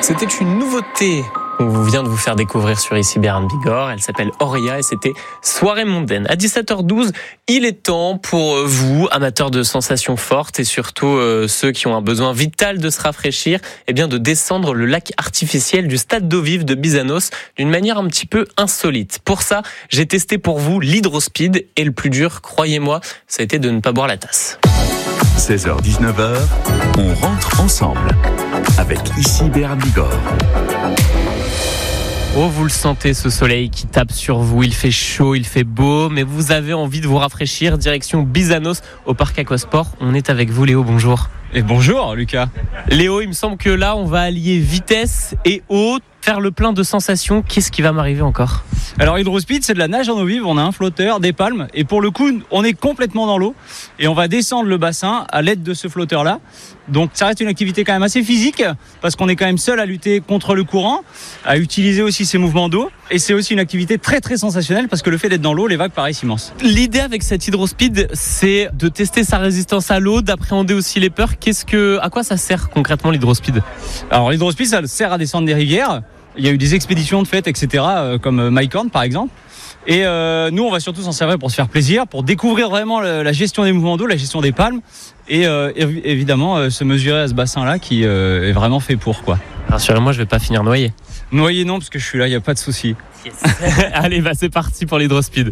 C'était une nouveauté qu'on vient de vous faire découvrir sur Ici Béarn Bigorre. Elle s'appelle Auria et c'était Soirée mondaine. À 17h12, il est temps pour vous, amateurs de sensations fortes et surtout ceux qui ont un besoin vital de se rafraîchir, de descendre le lac artificiel du stade d'eau vive de Bizanos d'une manière un petit peu insolite. Pour ça, j'ai testé pour vous l'hydrospeed et le plus dur, croyez-moi, ça a été de ne pas boire la tasse. 16h-19h, on rentre ensemble avec Ici Béarn Bigorre. Oh, vous le sentez, ce soleil qui tape sur vous, il fait chaud, il fait beau, mais vous avez envie de vous rafraîchir, direction Bizanos au parc Aquasport. On est avec vous, Léo, bonjour. Et bonjour Lucas. Léo, il me semble que là, on va allier vitesse et eau, faire le plein de sensations. Qu'est-ce qui va m'arriver encore ? Alors hydrospeed, c'est de la nage en eau vive, on a un flotteur, des palmes, et pour le coup, on est complètement dans l'eau, et on va descendre le bassin à l'aide de ce flotteur-là. Donc ça reste une activité quand même assez physique, parce qu'on est quand même seul à lutter contre le courant, à utiliser aussi ces mouvements d'eau, et c'est aussi une activité très très sensationnelle, parce que le fait d'être dans l'eau, les vagues paraissent immenses. L'idée avec cette hydrospeed, c'est de tester sa résistance à l'eau, d'appréhender aussi les peurs. À quoi ça sert concrètement l'hydrospeed ? Alors l'hydrospeed, ça sert à descendre des rivières. Il y a eu des expéditions de fête, etc., comme Mycorn par exemple. Et nous, on va surtout s'en servir pour se faire plaisir, pour découvrir vraiment la gestion des mouvements d'eau, la gestion des palmes, et évidemment se mesurer à ce bassin-là qui est vraiment fait pour, quoi. Rassurez-moi, je vais pas finir noyé. Noyé non, parce que je suis là, il n'y a pas de souci. Yes. Allez, c'est parti pour l'hydrospeed.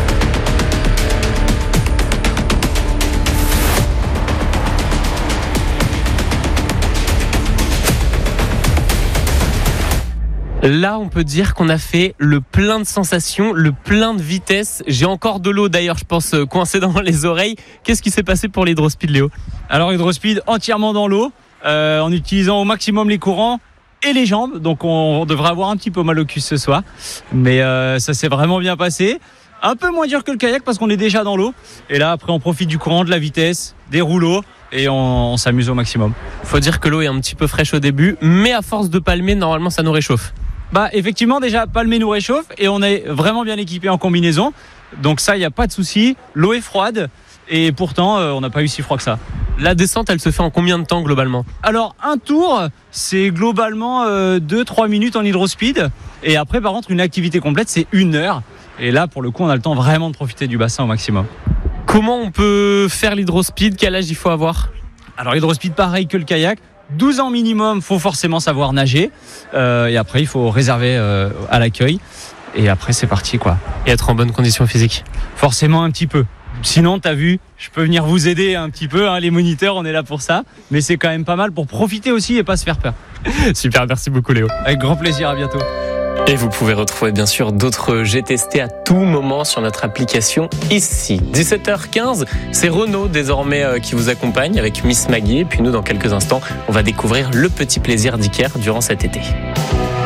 Là, on peut dire qu'on a fait le plein de sensations, le plein de vitesse. J'ai encore de l'eau d'ailleurs, je pense, coincée dans les oreilles. Qu'est-ce qui s'est passé pour l'hydrospeed, Léo ? Alors, hydrospeed entièrement dans l'eau, en utilisant au maximum les courants et les jambes. Donc, on devrait avoir un petit peu mal au cul ce soir. Mais ça s'est vraiment bien passé. Un peu moins dur que le kayak parce qu'on est déjà dans l'eau. Et là, après, on profite du courant, de la vitesse, des rouleaux. Et on s'amuse au maximum. Faut dire que l'eau est un petit peu fraîche au début, mais à force de palmer, normalement, ça nous réchauffe. Effectivement, déjà, palmer nous réchauffe et on est vraiment bien équipé en combinaison. Donc ça, il n'y a pas de souci. L'eau est froide et pourtant, on n'a pas eu si froid que ça. La descente, elle se fait en combien de temps globalement ? Alors, un tour, c'est globalement 2-3 minutes en hydrospeed. Et après, par contre, une activité complète, c'est 1 heure. Et là, pour le coup, on a le temps vraiment de profiter du bassin au maximum. Comment on peut faire l'hydrospeed ? Quel âge il faut avoir ? Alors, l'hydrospeed, pareil que le kayak. 12 ans minimum, faut forcément savoir nager. Et après, il faut réserver à l'accueil. Et après, c'est parti, quoi. Et être en bonne condition physique. Forcément un petit peu. Sinon, t'as vu, je peux venir vous aider un petit peu. Les moniteurs, on est là pour ça. Mais c'est quand même pas mal pour profiter aussi et pas se faire peur. Super, merci beaucoup Léo. Avec grand plaisir, à bientôt. Et vous pouvez retrouver bien sûr d'autres J'ai testé à tout moment sur notre application ici. 17h15, c'est Renaud désormais qui vous accompagne avec Miss Maggie. Et puis nous, dans quelques instants, on va découvrir le petit plaisir d'Iker durant cet été.